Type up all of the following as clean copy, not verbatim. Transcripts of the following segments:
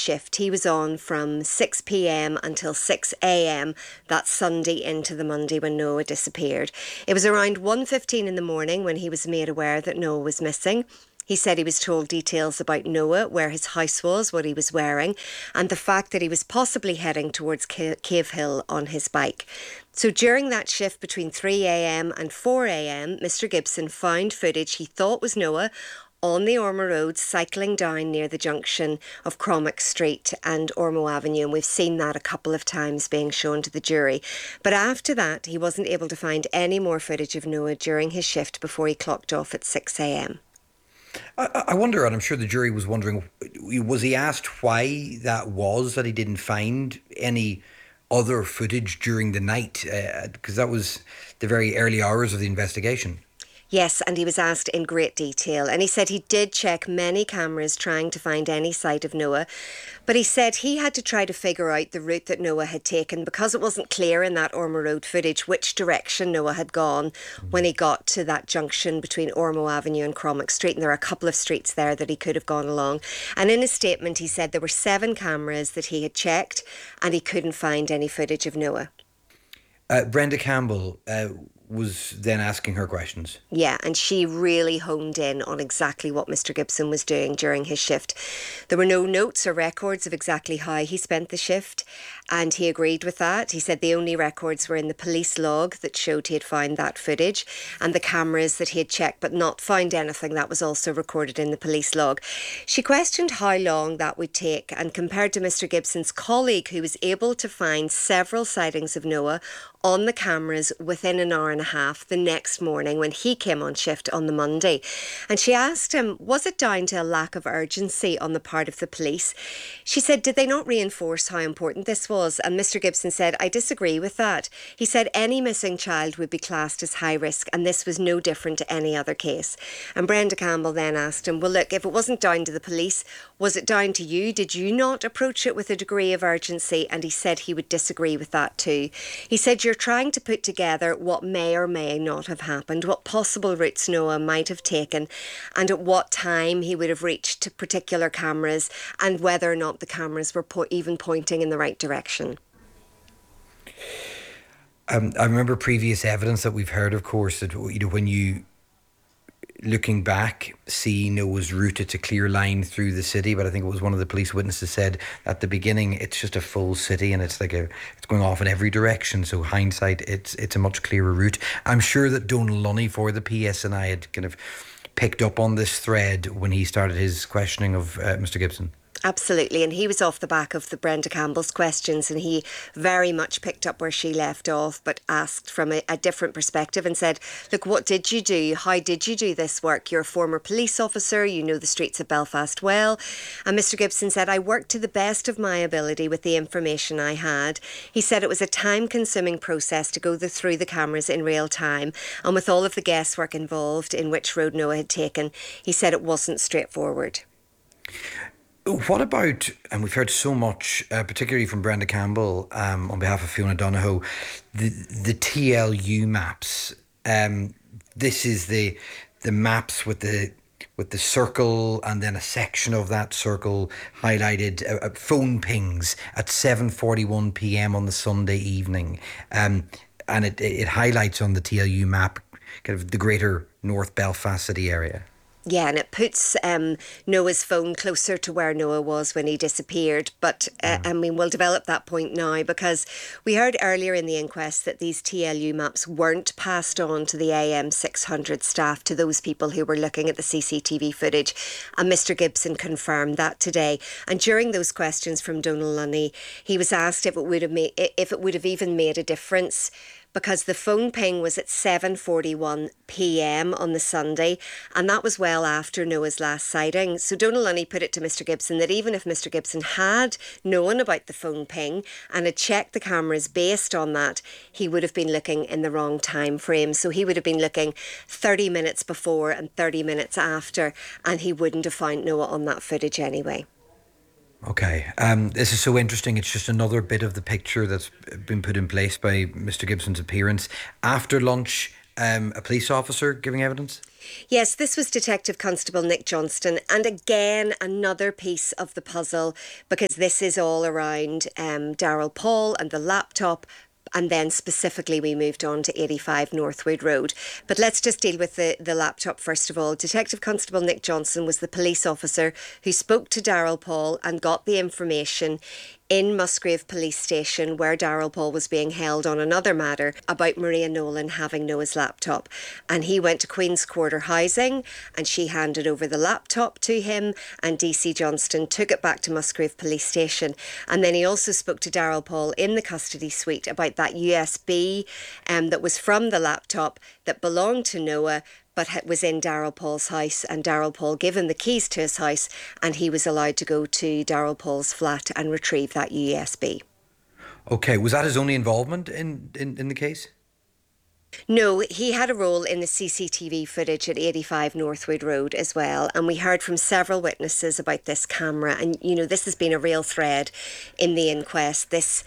shift. He was on from 6 p.m. until 6 a.m. that Sunday into the Monday when Noah disappeared. It was around 1:15 in the morning when he was made aware that Noah was missing. He said he was told details about Noah, where his house was, what he was wearing, and the fact that he was possibly heading towards Cave Hill on his bike. So during that shift between 3 a.m. and 4 a.m., Mr. Gibson found footage he thought was Noah on the Ormeau Road, cycling down near the junction of Cromack Street and Ormeau Avenue, and we've seen that a couple of times being shown to the jury. But after that, he wasn't able to find any more footage of Noah during his shift before he clocked off at 6 a.m. I wonder, and I'm sure the jury was wondering, was he asked why that was, that he didn't find any other footage during the night? Because that was the very early hours of the investigation. Yes, and he was asked in great detail. And he said he did check many cameras trying to find any sight of Noah. But he said he had to try to figure out the route that Noah had taken because it wasn't clear in that Ormeau Road footage which direction Noah had gone when he got to that junction between Ormeau Avenue and Cromack Street. And there are a couple of streets there that he could have gone along. And in his statement, he said there were 7 cameras that he had checked and he couldn't find any footage of Noah. Brenda Campbell was then asking her questions. Yeah, and she really honed in on exactly what Mr. Gibson was doing during his shift. There were no notes or records of exactly how he spent the shift, and he agreed with that. He said the only records were in the police log that showed he had found that footage, and the cameras that he had checked but not found anything that was also recorded in the police log. She questioned how long that would take, and compared to Mr. Gibson's colleague who was able to find several sightings of Noah on the cameras within an hour and a half the next morning when he came on shift on the Monday. And she asked him, was it down to a lack of urgency on the part of the police? She said, did they not reinforce how important this was? And Mr. Gibson said, I disagree with that. He said any missing child would be classed as high risk, and this was no different to any other case. And Brenda Campbell then asked him, well, look, if it wasn't down to the police, was it down to you? Did you not approach it with a degree of urgency? And he said he would disagree with that too. He said, you're trying to put together what may or may not have happened, what possible routes Noah might have taken, and at what time he would have reached particular cameras, and whether or not the cameras were even pointing in the right direction. I remember previous evidence that we've heard, of course, that when you, looking back, see Noah's route, it's a clear line through the city, but I think it was one of the police witnesses said at the beginning it's just a full city and it's going off in every direction, so hindsight it's a much clearer route. I'm sure that Donal Lunny for the PSNI had kind of picked up on this thread when he started his questioning of Mr. Gibson. Absolutely, and he was off the back of the Brenda Campbell's questions, and he very much picked up where she left off, but asked from a different perspective and said, look, what did you do? How did you do this work? You're a former police officer, you know the streets of Belfast well. And Mr. Gibson said, I worked to the best of my ability with the information I had. He said it was a time-consuming process to go through the cameras in real time, and with all of the guesswork involved in which road Noah had taken, he said it wasn't straightforward. What about, and we've heard so much, particularly from Brenda Campbell on behalf of Fiona Donohoe, the TLU maps. This is the maps with the circle and then a section of that circle highlighted, phone pings at 7:41 p.m. on the Sunday evening. And it highlights on the TLU map kind of the greater North Belfast city area. Yeah, and it puts Noah's phone closer to where Noah was when he disappeared. But, I mean, we'll develop that point now because we heard earlier in the inquest that these TLU maps weren't passed on to the AM 600 staff, to those people who were looking at the CCTV footage. And Mr. Gibson confirmed that today. And during those questions from Donal Lunny, he was asked if it would have even made a difference, because the phone ping was at 7:41 p.m. on the Sunday, and that was well after Noah's last sighting. So Donal Lunny put it to Mr. Gibson that even if Mr. Gibson had known about the phone ping and had checked the cameras based on that, he would have been looking in the wrong time frame. So he would have been looking 30 minutes before and 30 minutes after, and he wouldn't have found Noah on that footage anyway. Okay, this is so interesting. It's just another bit of the picture that's been put in place by Mr. Gibson's appearance. After lunch, a police officer giving evidence? Yes, this was Detective Constable Nick Johnston, and again, another piece of the puzzle, because this is all around Daryl Paul and the laptop. And then specifically we moved on to 85 Northwood Road. But let's just deal with the laptop first of all. Detective Constable Nick Johnson was the police officer who spoke to Daryl Paul and got the information in Musgrave Police Station, where Daryl Paul was being held on another matter about Maria Nolan having Noah's laptop. And he went to Queen's Quarter Housing and she handed over the laptop to him, and DC Johnston took it back to Musgrave Police Station. And then he also spoke to Daryl Paul in the custody suite about that USB that was from the laptop that belonged to Noah, but was in Daryl Paul's house, and Daryl Paul gave him the keys to his house, and he was allowed to go to Daryl Paul's flat and retrieve that USB. Okay, was that his only involvement in the case? No, he had a role in the CCTV footage at 85 Northwood Road as well, and we heard from several witnesses about this camera, and this has been a real thread in the inquest. This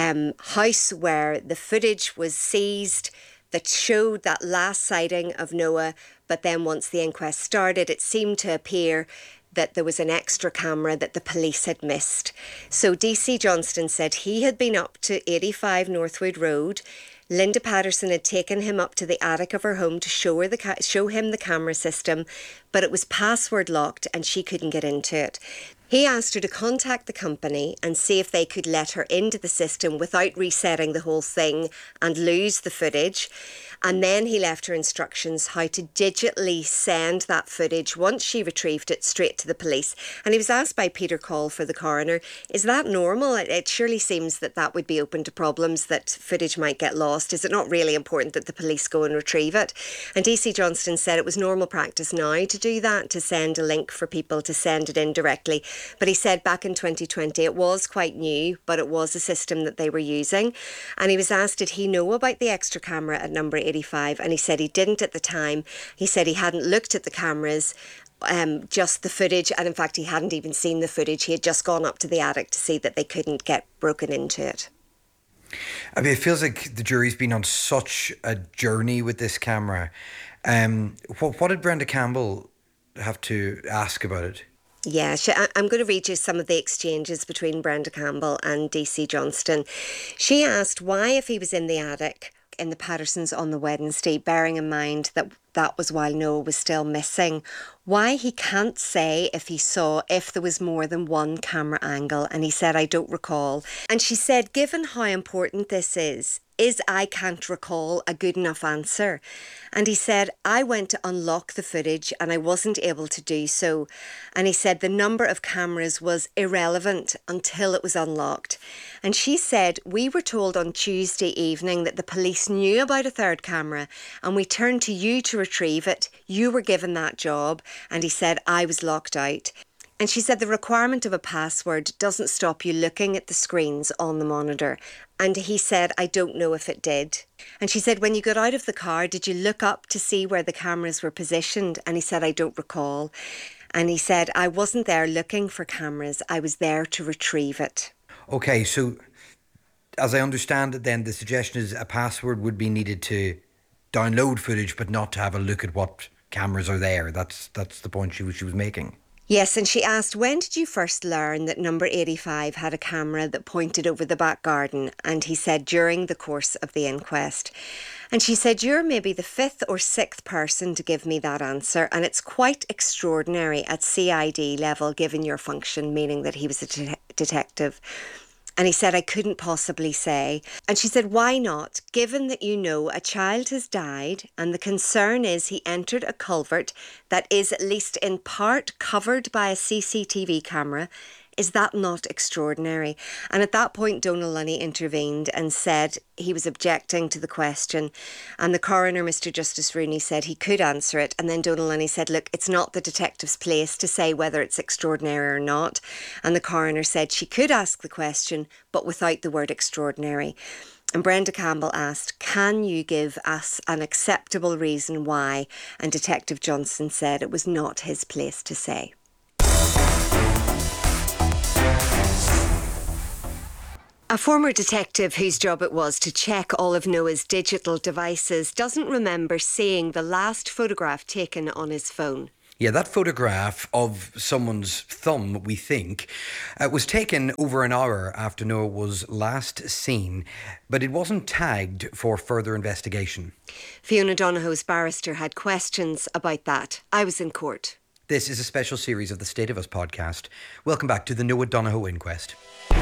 house where the footage was seized that showed that last sighting of Noah, but then once the inquest started, it seemed to appear that there was an extra camera that the police had missed. So DC Johnston said he had been up to 85 Northwood Road. Linda Patterson had taken him up to the attic of her home to show him the camera system, but it was password locked and she couldn't get into it. He asked her to contact the company and see if they could let her into the system without resetting the whole thing and lose the footage. And then he left her instructions how to digitally send that footage once she retrieved it straight to the police. And he was asked by Peter Call for the coroner, is that normal? It surely seems that would be open to problems, that footage might get lost. Is it not really important that the police go and retrieve it? And DC Johnston said it was normal practice now to do that, to send a link for people to send it in directly. But he said back in 2020 it was quite new, but it was a system that they were using. And he was asked, did he know about the extra camera at number 85? And he said he didn't at the time. He said he hadn't looked at the cameras, just the footage, and in fact he hadn't even seen the footage. He had just gone up to the attic to see that they couldn't get broken into it. I mean, it feels like the jury's been on such a journey with this camera. What did Brenda Campbell have to ask about it? Yeah, I'm going to read you some of the exchanges between Brenda Campbell and DC Johnston. She asked why, if he was in the attic in the Pattersons on the Wednesday, bearing in mind that was while Noah was still missing, why he can't say if he saw if there was more than one camera angle. And he said, I don't recall. And she said, given how important this is I can't recall a good enough answer. And he said, I went to unlock the footage and I wasn't able to do so. And he said the number of cameras was irrelevant until it was unlocked. And she said, we were told on Tuesday evening that the police knew about a third camera and we turned to you to retrieve it. You were given that job. And he said, I was locked out. And she said the requirement of a password doesn't stop you looking at the screens on the monitor. And he said, I don't know if it did. And she said, when you got out of the car, did you look up to see where the cameras were positioned? And he said, I don't recall. And he said, I wasn't there looking for cameras. I was there to retrieve it. Okay, so as I understand it then, the suggestion is a password would be needed to download footage, but not to have a look at what cameras are there. That's the point she was making. Yes, and she asked, when did you first learn that number 85 had a camera that pointed over the back garden? And he said, during the course of the inquest. And she said, you're maybe the fifth or sixth person to give me that answer. And it's quite extraordinary at CID level, given your function, meaning that he was a detective. And he said, I couldn't possibly say. And she said, why not? Given that you know a child has died and the concern is he entered a culvert that is at least in part covered by a CCTV camera, is that not extraordinary? And at that point, Donal Lunny intervened and said he was objecting to the question. And the coroner, Mr. Justice Rooney, said he could answer it. And then Donal Lunny said, look, it's not the detective's place to say whether it's extraordinary or not. And the coroner said she could ask the question, but without the word extraordinary. And Brenda Campbell asked, can you give us an acceptable reason why? And Detective Johnson said it was not his place to say. A former detective whose job it was to check all of Noah's digital devices doesn't remember seeing the last photograph taken on his phone. Yeah, that photograph of someone's thumb, we think, was taken over an hour after Noah was last seen, but it wasn't tagged for further investigation. Fiona Donohoe's barrister had questions about that. I was in court. This is a special series of the State of Us podcast. Welcome back to the Noah Donohoe Inquest.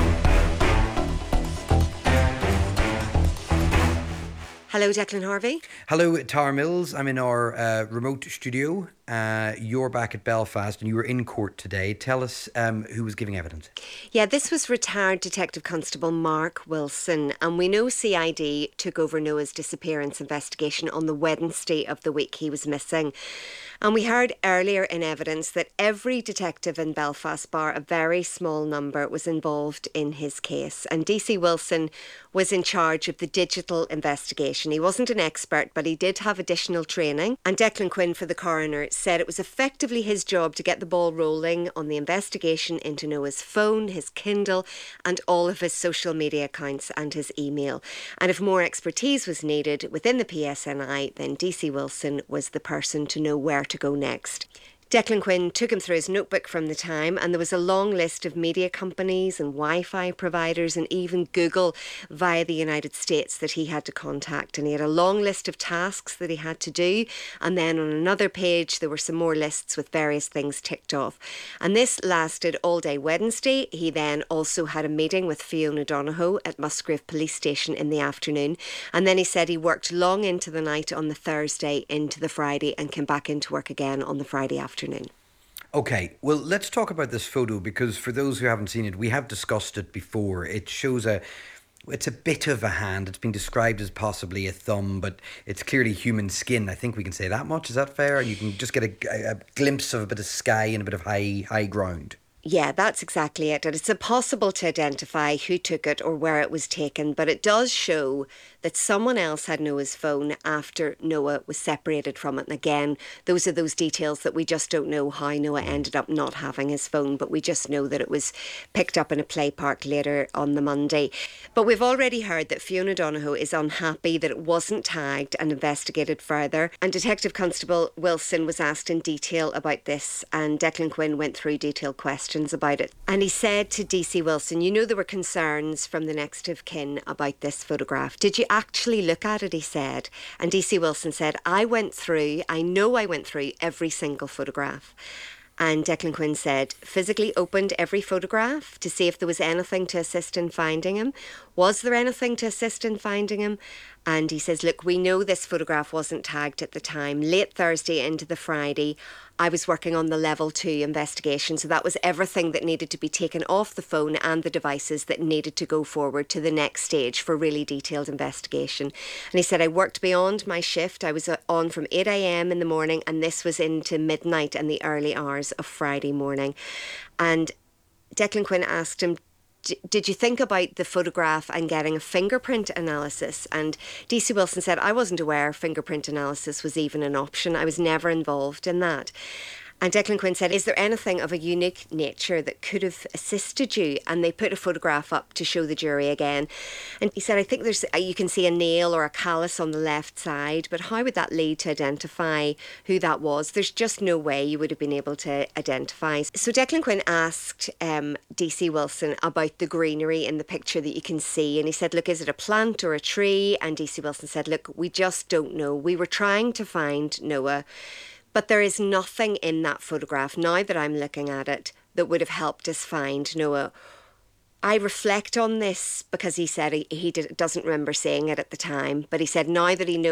Hello, Declan Harvey. Hello, Tara Mills. I'm in our remote studio. You're back at Belfast and you were in court today. Tell us who was giving evidence. Yeah, this was retired Detective Constable Mark Wilson, and we know CID took over Noah's disappearance investigation on the Wednesday of the week he was missing. And we heard earlier in evidence that every detective in Belfast, bar a very small number, was involved in his case. And DC Wilson was in charge of the digital investigation. He wasn't an expert, but he did have additional training. And Declan Quinn for the coroner said it was effectively his job to get the ball rolling on the investigation into Noah's phone, his Kindle, and all of his social media accounts and his email. And if more expertise was needed within the PSNI, then DC Wilson was the person to know where to go next. Declan Quinn took him through his notebook from the time, and there was a long list of media companies and Wi-Fi providers and even Google via the United States that he had to contact. And he had a long list of tasks that he had to do. And then on another page, there were some more lists with various things ticked off. And this lasted all day Wednesday. He then also had a meeting with Fiona Donohoe at Musgrave Police Station in the afternoon. And then he said he worked long into the night on the Thursday into the Friday and came back into work again on the Friday afternoon. Okay, well, let's talk about this photo because for those who haven't seen it, we have discussed it before. It shows it's a bit of a hand. It's been described as possibly a thumb, but it's clearly human skin. I think we can say that much. Is that fair? You can just get a glimpse of a bit of sky and a bit of high ground. Yeah, that's exactly it. And it's impossible to identify who took it or where it was taken, but it does show that someone else had Noah's phone after Noah was separated from it. And again, those are those details that we just don't know how Noah ended up not having his phone, but we just know that it was picked up in a play park later on the Monday. But we've already heard that Fiona Donohoe is unhappy that it wasn't tagged and investigated further. And Detective Constable Wilson was asked in detail about this, and Declan Quinn went through detailed questions about it. And he said to DC Wilson, you know, there were concerns from the next of kin about this photograph. Did you actually look at it, he said. And DC Wilson said, I went through every single photograph. And Declan Quinn said, physically opened every photograph to see if there was anything to assist in finding him. Was there anything to assist in finding him? And he says, look, we know this photograph wasn't tagged at the time. Late Thursday into the Friday, I was working on the level 2 investigation. So that was everything that needed to be taken off the phone and the devices that needed to go forward to the next stage for really detailed investigation. And he said, I worked beyond my shift. I was on from 8 a.m. in the morning, and this was into midnight and the early hours of Friday morning. And Declan Quinn asked him, did you think about the photograph and getting a fingerprint analysis? And DC Wilson said, I wasn't aware fingerprint analysis was even an option. I was never involved in that. And Declan Quinn said, is there anything of a unique nature that could have assisted you? And they put a photograph up to show the jury again. And he said, I think you can see a nail or a callus on the left side, but how would that lead to identify who that was? There's just no way you would have been able to identify. So Declan Quinn asked DC Wilson about the greenery in the picture that you can see. And he said, look, is it a plant or a tree? And DC Wilson said, look, we just don't know. We were trying to find Noah, but there is nothing in that photograph, now that I'm looking at it, that would have helped us find Noah. I reflect on this because he said he doesn't remember seeing it at the time, but he said now that he knows